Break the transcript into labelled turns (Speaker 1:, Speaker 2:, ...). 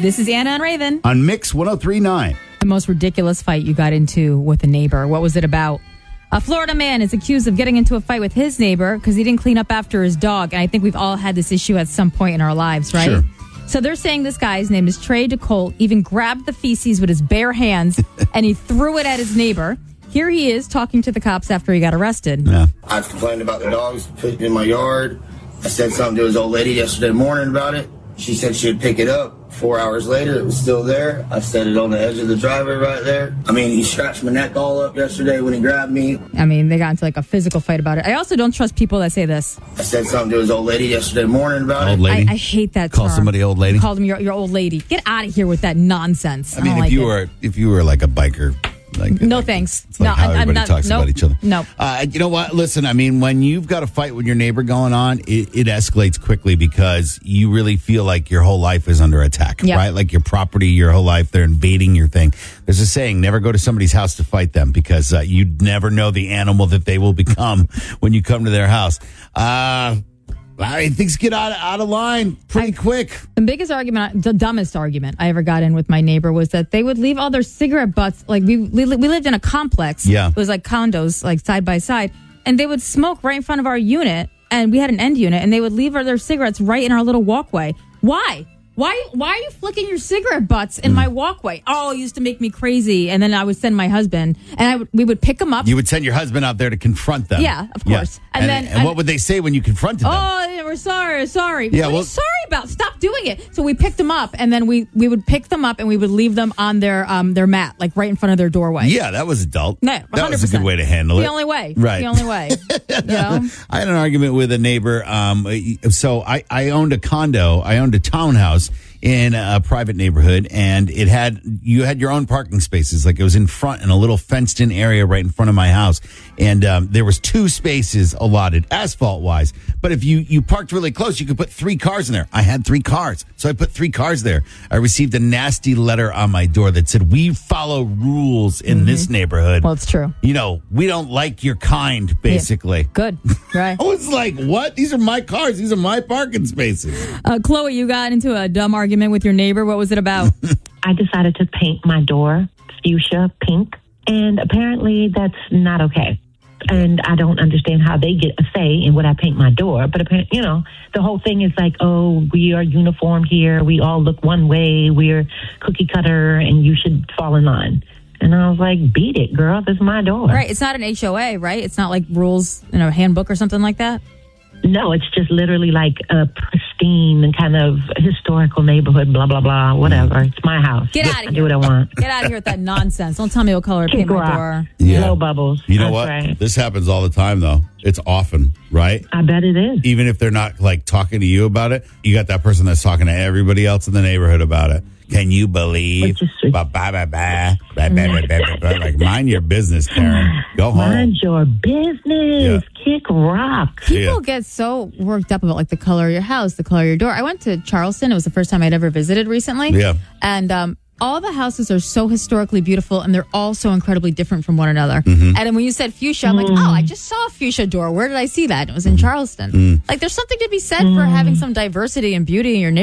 Speaker 1: This is Anna and Raven
Speaker 2: on Mix 103.9.
Speaker 1: The most ridiculous fight you got into with a neighbor. What was it about? A Florida man is accused of getting into a fight with his neighbor because he didn't clean up after his dog. And I think we've all had this issue at some point in our lives, right?
Speaker 2: Sure.
Speaker 1: So they're saying this guy's name is Trey DeColt, even grabbed the feces with his bare hands and he threw it at his neighbor. Here he is talking to the cops after he got arrested.
Speaker 2: Yeah.
Speaker 3: I complained about the dogs in my yard. I said something to his old lady yesterday morning about it. She said she would pick it up. 4 hours later, it was still there. I set it on the edge of the driveway right there. I mean, he scratched my neck all up yesterday when he grabbed me.
Speaker 1: I mean, they got into like a physical fight about it. I also don't trust people that say this.
Speaker 3: I said something to his old lady yesterday morning about
Speaker 2: Old
Speaker 3: it.
Speaker 2: lady?
Speaker 1: I hate that
Speaker 2: Call
Speaker 1: term.
Speaker 2: somebody old lady?
Speaker 1: Call them your old lady. Get out of here with that nonsense.
Speaker 2: I mean,
Speaker 1: don't
Speaker 2: if you were like a biker,
Speaker 1: no thanks.
Speaker 2: It's like how everybody talks about each other.
Speaker 1: No.
Speaker 2: You know what? Listen, I mean, when you've got a fight with your neighbor going on, it escalates quickly because you really feel like your whole life is under attack,
Speaker 1: Yeah.
Speaker 2: right? Like your property, your whole life, they're invading your thing. There's a saying, never go to somebody's house to fight them because you never know the animal that they will become when you come to their house. Things get out of line pretty quick.
Speaker 1: The biggest argument, the dumbest argument I ever got in with my neighbor was that they would leave all their cigarette butts. Like we lived in a complex.
Speaker 2: Yeah.
Speaker 1: It was like condos, like side by side. And they would smoke right in front of our unit. And we had an end unit. And they would leave their cigarettes right in our little walkway. Why? Why are you flicking your cigarette butts in my walkway? Oh, it used to make me crazy. And then I would send my husband, and we would pick them up.
Speaker 2: You would send your husband out there to confront them.
Speaker 1: Yeah, of course.
Speaker 2: Yeah. And what would they say when you confronted them?
Speaker 1: Oh, we're sorry.
Speaker 2: Yeah,
Speaker 1: what are you sorry about? Stop doing it. So we picked them up, and then we would pick them up, and we would leave them on their mat, like right in front of their doorway.
Speaker 2: Yeah, that was adult.
Speaker 1: No, 100%.
Speaker 2: That was a good way to handle it.
Speaker 1: The only way.
Speaker 2: Right.
Speaker 1: The only way. You know?
Speaker 2: I had an argument with a neighbor. So I owned a condo. I owned a townhouse in a private neighborhood, and you had your own parking spaces. Like it was in front in a little fenced in area right in front of my house. And there was 2 spaces allotted asphalt wise. But if you parked really close, you could put 3 cars in there. I had 3 cars. So I put 3 cars there. I received a nasty letter on my door that said, "We follow rules in this neighborhood."
Speaker 1: Well, it's true.
Speaker 2: You know, we don't like your kind, basically.
Speaker 1: Yeah. Good. Right.
Speaker 2: I was like, what? These are my cars. These are my parking spaces.
Speaker 1: Chloe, you got into a dumb argument with your neighbor. What was it about?
Speaker 4: I decided to paint my door fuchsia pink, and apparently that's not okay. And I don't understand how they get a say in what I paint my door. But apparently, the whole thing is like, oh, we are uniformed here. We all look one way. We're cookie cutter, and you should fall in line. And I was like, beat it, girl. This is my door.
Speaker 1: Right. It's not an HOA, right? It's not like rules in a handbook or something like that?
Speaker 4: No, it's just literally like a pristine kind of historical neighborhood, blah, blah, blah, whatever. It's my house.
Speaker 1: Get out of here.
Speaker 4: I do what I want.
Speaker 1: Get out of here with that nonsense. Don't tell me what color to paint my door.
Speaker 4: No bubbles.
Speaker 2: You know
Speaker 4: That's
Speaker 2: what?
Speaker 4: right.
Speaker 2: This happens all the time, though. It's often, right?
Speaker 4: I bet it is.
Speaker 2: Even if they're not like talking to you about it, you got that person that's talking to everybody else in the neighborhood about it. Can you believe? Like, mind your business, Karen. Go home.
Speaker 4: Mind your business. Kick rock.
Speaker 1: People get so worked up about like the color of your house, the color of your door. I went to Charleston. It was the first time I'd ever visited recently.
Speaker 2: Yeah.
Speaker 1: And all the houses are so historically beautiful, and they're all so incredibly different from one another. And then when you said fuchsia, I'm like, oh, I just saw a fuchsia door. Where did I see that? It was in Charleston. Like, there's something to be said for having some diversity and beauty in your neighborhood.